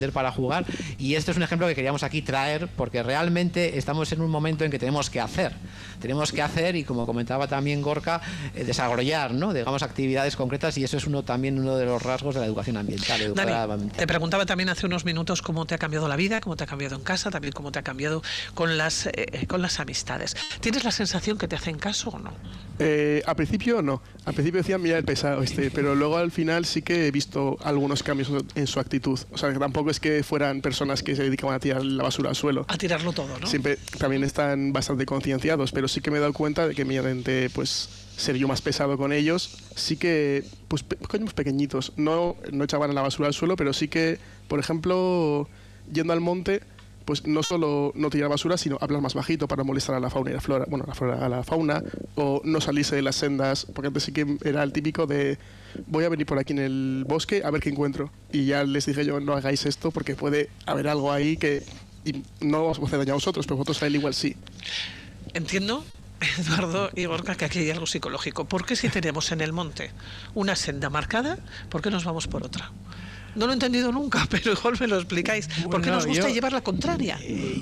para jugar, y esto es un ejemplo que queríamos aquí traer porque realmente estamos en un momento en que tenemos que hacer y, como comentaba también Gorka, desarrollar, ¿no?, digamos, actividades concretas, y eso es también uno de los rasgos de la educación ambiental. Dani, te preguntaba también hace unos minutos cómo te ha cambiado la vida, cómo te ha cambiado en casa, también cómo te ha cambiado con las amistades. ¿Tienes la sensación que te hacen caso o no? Al principio no, al principio decían mira el pesado pero luego al final sí que he visto algunos cambios en su actitud. O sea, que tampoco es que fueran personas que se dedicaban a tirar la basura al suelo. A tirarlo todo, ¿no? Siempre también están bastante concienciados, pero sí que me he dado cuenta de que mediante pues ser yo más pesado con ellos, sí que pues coños pequeñitos, no echaban la basura al suelo, pero sí que, por ejemplo, yendo al monte, pues no solo no tirar basura, sino hablar más bajito para molestar a la fauna y la flora, bueno, a la fauna, o no salirse de las sendas, porque antes sí que era el típico de voy a venir por aquí en el bosque a ver qué encuentro, y ya les dije yo, no hagáis esto porque puede haber algo ahí que y no os va a hacer daño a vosotros, pero vosotros a él igual sí. Entiendo, Eduardo y Gorka, que aquí hay algo psicológico. ¿Por qué si tenemos en el monte una senda marcada, por qué nos vamos por otra? No lo he entendido nunca, pero igual me lo explicáis. ¿Por qué nos gusta llevar la contraria?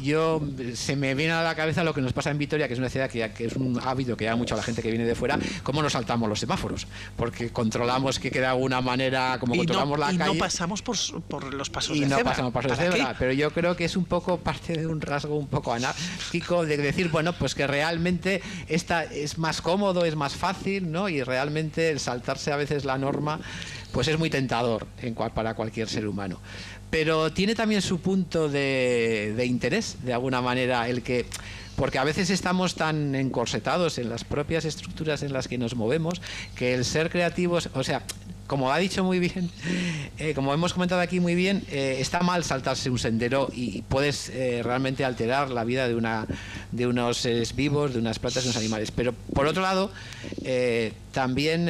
Se me viene a la cabeza lo que nos pasa en Vitoria, que es una ciudad que es un hábito que lleva mucho a la gente que viene de fuera, cómo nos saltamos los semáforos, porque controlamos que de alguna manera, como controlamos la calle... Y no pasamos por los pasos de cebra. Y no pasamos pasos de cebra, pero yo creo que es un poco parte de un rasgo un poco anárquico de decir, bueno, pues que realmente esta es más cómodo, es más fácil, ¿no? Y realmente el saltarse a veces la norma pues es muy tentador para cualquier ser humano. Pero tiene también su punto de interés, de alguna manera, porque a veces estamos tan encorsetados en las propias estructuras en las que nos movemos, que el ser creativos, o sea, como ha dicho muy bien, como hemos comentado aquí muy bien, está mal saltarse un sendero y puedes realmente alterar la vida de unos seres vivos, de unas plantas, de unos animales. Pero por otro lado, también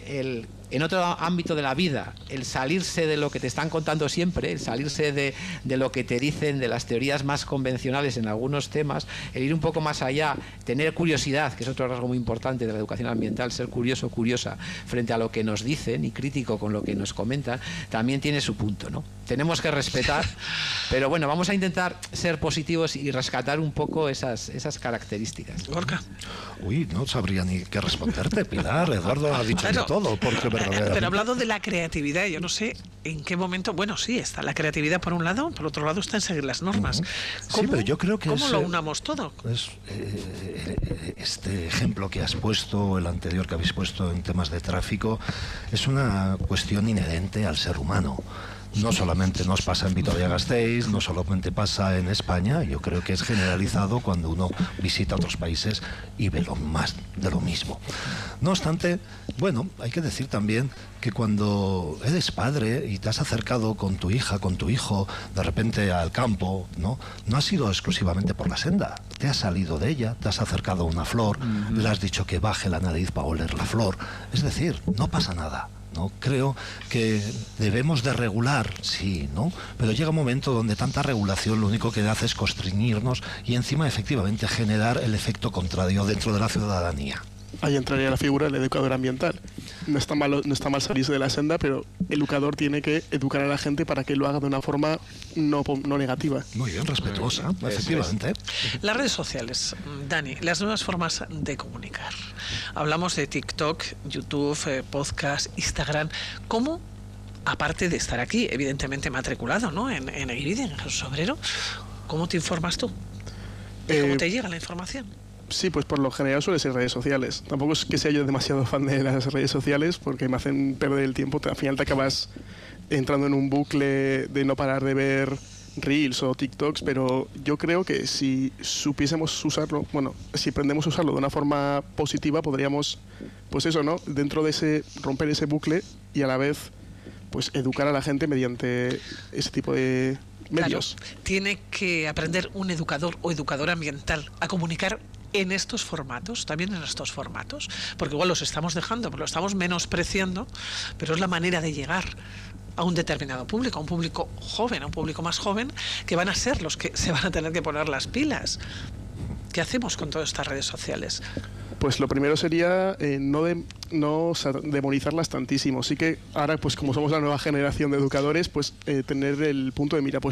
en otro ámbito de la vida, el salirse de lo que te están contando siempre, el salirse de lo que te dicen, de las teorías más convencionales en algunos temas, el ir un poco más allá, tener curiosidad, que es otro rasgo muy importante de la educación ambiental, ser curioso, curiosa frente a lo que nos dicen y crítico con lo que nos comentan, también tiene su punto, ¿no? Tenemos que respetar, pero bueno, vamos a intentar ser positivos y rescatar un poco esas características. Gorka. Uy, no sabría ni qué responderte, Pilar. Eduardo ha dicho de todo, porque pero hablando de la creatividad, yo no sé en qué momento, bueno, sí, está la creatividad por un lado, por otro lado está en seguir las normas. Sí, pero yo creo que ¿cómo lo unamos todo? Este ejemplo que has puesto, el anterior que habéis puesto en temas de tráfico, es una cuestión inherente al ser humano. No solamente nos pasa en Vitoria-Gasteiz, no solamente pasa en España, yo creo que es generalizado cuando uno visita otros países y ve lo más de lo mismo. No obstante, bueno, hay que decir también que cuando eres padre y te has acercado con tu hija, con tu hijo, de repente al campo, no ha sido exclusivamente por la senda. Te has salido de ella, te has acercado a una flor, le has dicho que baje la nariz para oler la flor. Es decir, no pasa nada. ¿No? Creo que debemos de regular, sí, ¿no? Pero llega un momento donde tanta regulación lo único que hace es constreñirnos y encima efectivamente generar el efecto contrario dentro de la ciudadanía. Ahí entraría la figura del educador ambiental. No está mal salirse de la senda, pero el educador tiene que educar a la gente para que lo haga de una forma no negativa. Muy bien, respetuosa, efectivamente. Las redes sociales, Dani, las nuevas formas de comunicar. Hablamos de TikTok, YouTube, podcast, Instagram. ¿Cómo, aparte de estar aquí, evidentemente matriculado, ¿no?, en Eguiride, en Jesús Obrero, cómo te informas tú? ¿Cómo te llega la información? Sí, pues por lo general suele ser redes sociales. Tampoco es que sea yo demasiado fan de las redes sociales porque me hacen perder el tiempo. Al final te acabas entrando en un bucle de no parar de ver Reels o TikToks, pero yo creo que si supiésemos usarlo, bueno, si aprendemos a usarlo de una forma positiva, podríamos, pues eso, ¿no?, dentro de romper ese bucle y a la vez, pues educar a la gente mediante ese tipo de medios. Claro, tiene que aprender un educador o educadora ambiental a comunicar en estos formatos, también en estos formatos, porque igual los estamos dejando, lo estamos menospreciando, pero es la manera de llegar a un determinado público, a un público joven, a un público más joven, que van a ser los que se van a tener que poner las pilas. ¿Qué hacemos con todas estas redes sociales? Pues lo primero sería no demonizarlas tantísimo. Sí que ahora, pues como somos la nueva generación de educadores, pues tener el punto de mira, pues